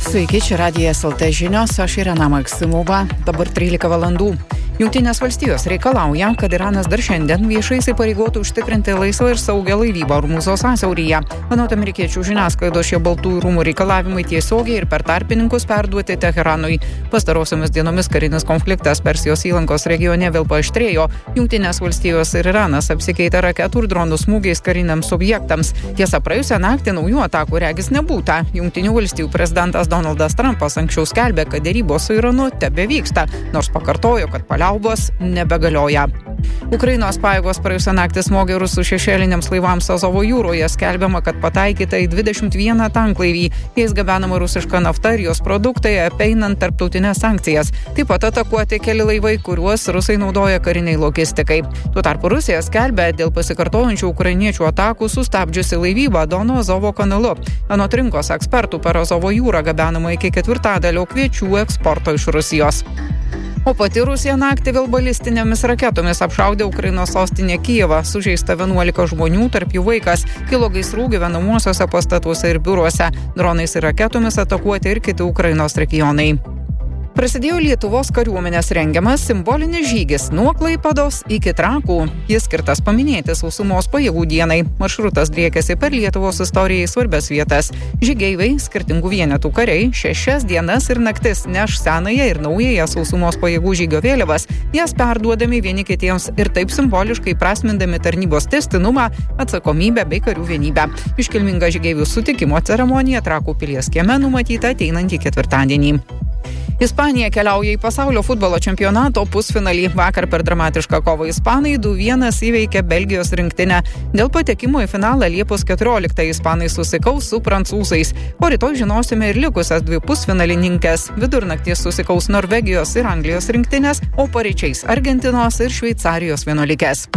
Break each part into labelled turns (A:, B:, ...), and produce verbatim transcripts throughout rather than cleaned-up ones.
A: Sveiki, čia Radijas el te žinios, aš Irena Maksimova, dabar trylika valandų. Jungtinės valstijos reikalauja, kad Iranas dar šiandien viešai įsipareigotų užtikrinti laisvą ir saugią laivybą Ormuzo sąsiauryje. Anot amerikiečių žiniasklaidos šie Baltųjų rūmų reikalavimai tiesiogiai ir per tarpininkus perduoti Teheranui. Pastarosiomis dienomis karinis konfliktas Persijos įlankos regione vėl paaštrėjo. Jungtinės valstijos ir Iranas apsikeitė raketų ir dronų smūgiais kariniams objektams. Tiesa, praėjusią naktį naujų atakų regis nebūta. Jungtinių valstijų prezidentas Donaldas Trumpas anksčiau skelbė, kad derybos su Iranu tebevyksta, nors pakartojo, kad paliaubos nebegalioja. Ukrainos pajėgos praėjusią naktį smogė rusų šešėliniams laivams Azovo jūroje. Skelbiama, kad pataikyta į dvidešimt vieną tanklaivį. Jais gabenama rusiška nafta ir jos produktai, apeinant tarptautinės sankcijas. Taip pat atakuoti keli laivai, kuriuos rusai naudoja kariniai logistikai. Tuo tarpu Rusija skelbia dėl pasikartojančių ukrainiečių atakų sustabdžiusi laivybą Dono Azovo kanalu. Anot rinkos ekspertų, per Azovo jūrą gabenama iki ketvirtadalio kviečių eksporto iš Rusijos. O pati Rusija naktį vėl balistinėmis raketomis apšaudė Ukrainos sostinę Kijevą. Sužeista vienuolika žmonių, tarp jų vaikas. Kilo gaisrų gyvenamuosiuose pastatuose ir biuruose. Dronais ir raketomis atakuoti ir kiti Ukrainos regionai. Prasidėjo Lietuvos kariuomenės rengiamas simbolinis žygis nuo Klaipėdos iki Trakų. Jis skirtas paminėti sausumos pajėgų dienai. Maršrutas driekiasi per Lietuvos istorijai svarbias vietas. Žygeiviai, skirtingų vienetų kariai, šešias dienas ir naktis neš senąją ir naująją sausumos pajėgų žygio vėliavas, jas perduodami vieni kitiems ir taip simboliškai prasmindami tarnybos tęstinumą, atsakomybę bei karių vienybę. Iškilminga žygeivių sutikimo ceremonija Trakų pilies kieme numatyta ateinantį ketvirtadienį. Ispanija keliauja į pasaulio futbolo čempionato pusfinalį. Vakar per dramatišką kovą ispanai du vienas įveikė Belgijos rinktinę. Dėl patekimo į finalą Liepos keturioliktą ispanai susikaus su prancūzais. O rytoj žinosime ir likusias dvi pusfinalininkes. Vidurnaktį susikaus Norvegijos ir Anglijos rinktinės, o paryčiais Argentinos ir Šveicarijos vienuolikės.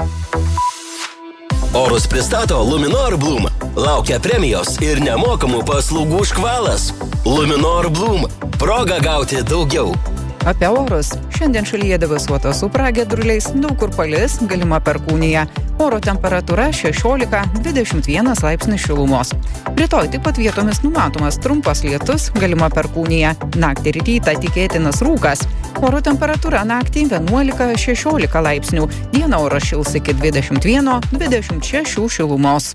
B: Orus pristato Luminor Bloom. Laukia premijos ir nemokamų paslaugų škvalas. Luminor Bloom. Proga gauti daugiau.
A: Apie orus. Šiandien šalyje debesuota su pragiedruliais, daug kur palis, galima perkūnija. Oro temperatūra šešiolika dvidešimt vienas laipsnis šilumos. Rytoj taip pat vietomis numatomas trumpas lietus, galima perkūnija. Naktį ir rytą tikėtinas rūkas. Oro temperatūra naktį vienuolika šešiolika laipsnių. Dieną oras šils iki dvidešimt vieno dvidešimt šešių šilumos.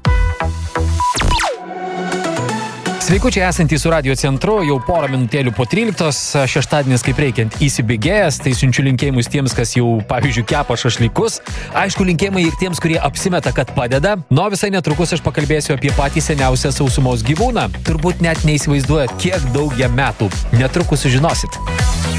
C: Sveikučiai esantys su radio centru, jau porą minutėlių po tryliktos, šeštadienis kaip reikiant įsibėgėjęs, tai siunčiu linkėjimus tiems, kas jau, pavyzdžiui, kepa šašlykus. Aišku, linkėjimai ir tiems, kurie apsimeta, kad padeda. Nu, visai netrukus aš pakalbėsiu apie patį seniausią sausumos gyvūną. Turbūt net neįsivaizduojat, kiek daug jam metų. Netrukus sužinosit.